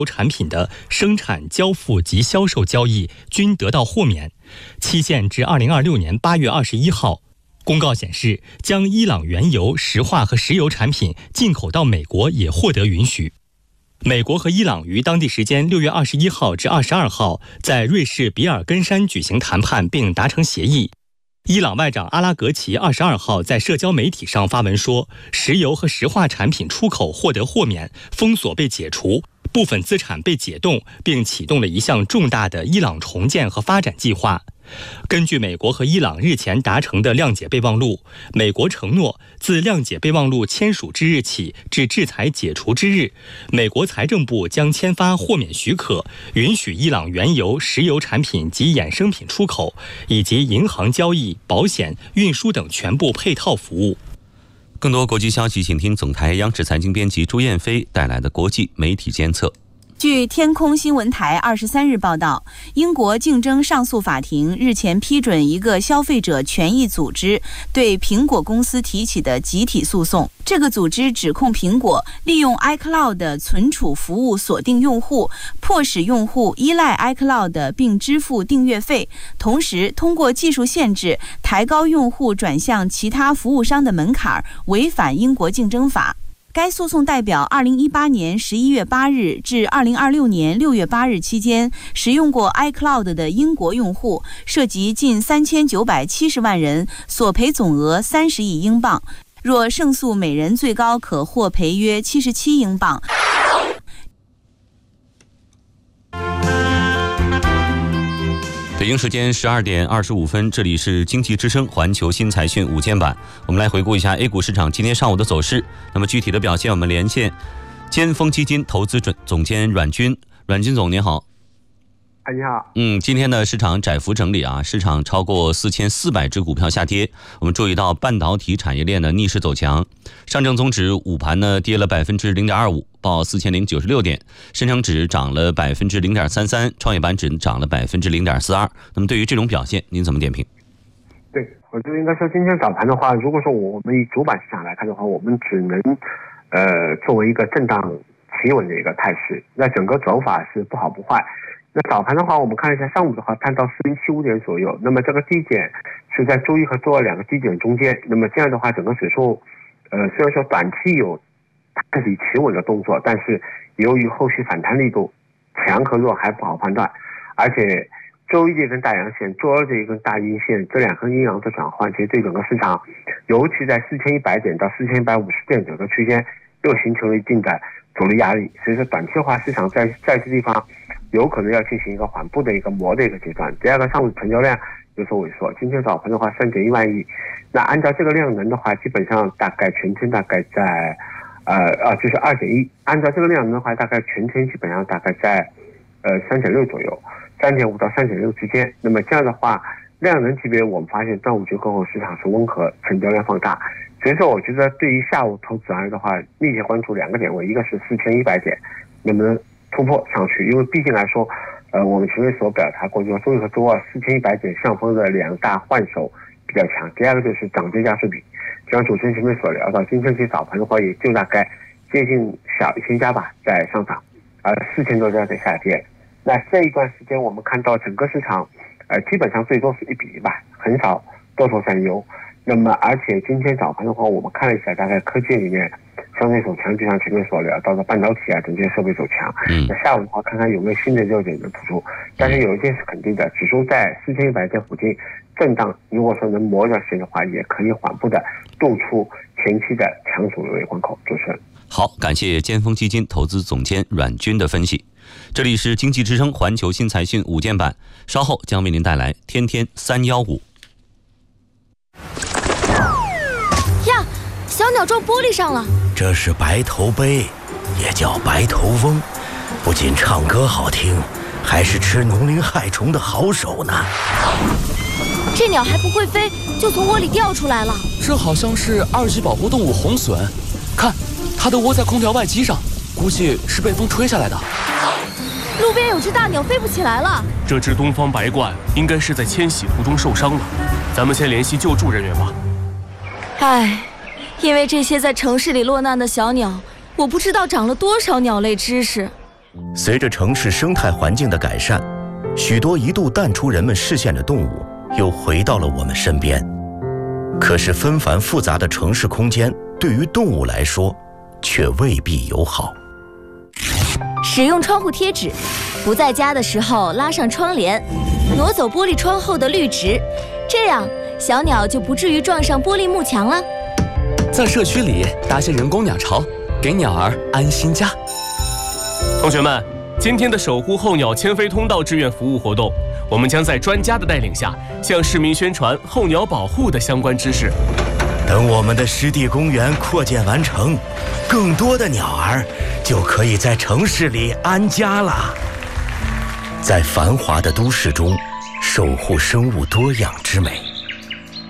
产品的生产、交付及销售交易均得到豁免，期限至2026年8月21号。公告显示，将伊朗原油、石化和石油产品进口到美国也获得允许。美国和伊朗于当地时间6月21号至22号在瑞士比尔根山举行谈判并达成协议。伊朗外长阿拉格齐22号在社交媒体上发文说，石油和石化产品出口获得豁免，封锁被解除，部分资产被解冻，并启动了一项重大的伊朗重建和发展计划。根据美国和伊朗日前达成的谅解备忘录，美国承诺自谅解备忘录签署之日起至制裁解除之日，美国财政部将签发豁免许可，允许伊朗原油、石油产品及衍生品出口，以及银行交易、保险、运输等全部配套服务。 更多国际消息，请听总台央视财经编辑朱燕飞带来的国际媒体监测。 据天空新闻台23日报道，英国竞争上诉法庭日前批准一个消费者权益组织对苹果公司提起的集体诉讼。这个组织指控苹果利用 iCloud 的存储服务锁定用户，迫使用户依赖 iCloud 并支付订阅费，同时通过技术限制抬高用户转向其他服务商的门槛，违反英国竞争法。该诉讼代表2018年11月8日至2026年6月8日期间使用过 iCloud 的英国用户，涉及近3970万人，索赔总额30亿英镑。若胜诉，每人最高可获赔约77英镑。 北京时间12点25分，这里是经济之声环球新财讯午间版。我们来回顾一下 A 股市场今天上午的走势。那么具体的表现，我们连线尖峰基金投资总监阮军。阮军总您好。 你好。 今天的市场窄幅整理啊，市场超过4400只股票下跌。我们注意到半导体产业链的逆势走强，上证综指午盘呢跌了 0.25%， 报4096点，深成指涨了 0.33%， 创业板指涨了 0.42%。 那么对于这种表现您怎么点评？ 对，我觉得应该说今天早盘的话，如果说我们以主板市场来看的话，我们只能作为一个震荡企稳的一个态势，那整个走法是不好不坏。那早盘的话，我们看一下上午的话，探到4075点左右，那么这个低点是在周一和周二两个低点中间，那么这样的话，整个指数虽然说短期有开始企稳的动作，但是由于后续反弹力度强和弱还不好判断，而且周一这根大阳线，周二这一根大阴线，这两根阴阳的转换，其实对整个市场，尤其在4100点到4150点这个区间，又形成了一定的阻力压力，所以说短期的话，市场在这地方有可能要进行一个缓步的一个磨的一个阶段。第二个，上午成交量有所萎缩，今天早盘的话3.1万亿，那按照这个量能的话，基本上大概全天大概在就是2.1，按照这个量能的话，大概全天基本上大概在3.6左右，3.5到3.6之间。那么这样的话，量能级别我们发现端午节过后市场是温和，成交量放大，所以说我觉得对于下午投资而言的话，密切关注两个点位，一个是4100点能不能突破上去，因为毕竟来说我们前面所表达过，就是周一和周二4100点上方的两大换手比较强。第二个就是涨跌家数比，就像主持人前面所聊到，今天其实早盘的话也就大概接近小1000家吧在上涨，4000多家在下跌。那这一段时间我们看到整个市场基本上最多是1比1吧，很少多头占优。那么而且今天早盘的话，我们看了一下，大概科技里面相对走强，就像前面所聊到的半导体啊等这些设备走强。那下午的话，看看有没有新的热点的突出。但是有一件是肯定的，指数在4100点附近震荡，如果说能磨一段时间的话，也可以缓步的渡出前期的强阻力关口。主持人好，感谢尖峰基金投资总监阮军的分析。这里是经济之声环球新财讯午间版，稍后将为您带来天天315。 呀，小鸟撞玻璃上了。 这是白头鹎，也叫白头翁，不仅唱歌好听，还是吃农林害虫的好手呢。 这鸟还不会飞，就从窝里掉出来了。 这好像是2级保护动物红隼，看，它的窝在空调外机上，估计是被风吹下来的。 路边有只大鸟飞不起来了。 这只东方白鹳应该是在迁徙途中受伤了，咱们先联系救助人员吧。 唉，因为这些在城市里落难的小鸟，我不知道长了多少鸟类知识。 随着城市生态环境的改善，许多一度淡出人们视线的动物又回到了我们身边。可是纷繁复杂的城市空间对于动物来说却未必友好。 使用窗户贴纸，不在家的时候拉上窗帘，挪走玻璃窗后的绿植，这样小鸟就不至于撞上玻璃幕墙了。 在社区里搭些人工鸟巢，给鸟儿安心家。 同学们，今天的守护候鸟迁飞通道志愿服务活动，我们将在专家的带领下，向市民宣传候鸟保护的相关知识。 等我们的湿地公园扩建完成，更多的鸟儿就可以在城市里安家了。在繁华的都市中，守护生物多样之美。